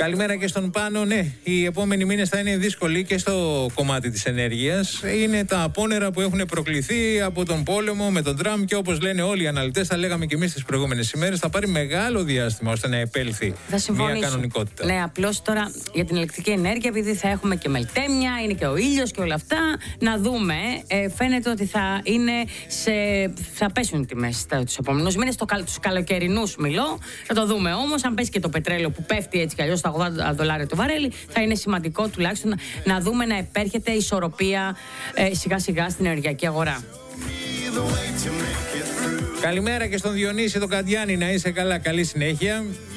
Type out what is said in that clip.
Καλημέρα και στον Πάνο. Ναι, οι επόμενοι μήνες θα είναι δύσκολοι και στο κομμάτι της ενέργειας. Είναι τα απόνερα που έχουν προκληθεί από τον πόλεμο με τον Τραμπ και όπως λένε όλοι οι αναλυτές, τα λέγαμε και εμείς τις προηγούμενες ημέρες, θα πάρει μεγάλο διάστημα ώστε να επέλθει μια κανονικότητα. Ναι, απλώς τώρα για την ηλεκτρική ενέργεια, επειδή θα έχουμε και μελτέμια, είναι και ο ήλιος και όλα αυτά, να δούμε. Φαίνεται ότι θα πέσουν οι τιμές τους επόμενους μήνες, τους καλοκαιρινούς μιλώ. Θα το δούμε όμως. Αν πέσει και το πετρέλαιο που πέφτει έτσι κι αλλιώς στα $80 το βαρέλι, θα είναι σημαντικό τουλάχιστον να δούμε να επέρχεται ισορροπία σιγά σιγά στην ενεργειακή αγορά. Καλημέρα και στον Διονύση τον Καντιάνη, να είσαι καλά, καλή συνέχεια.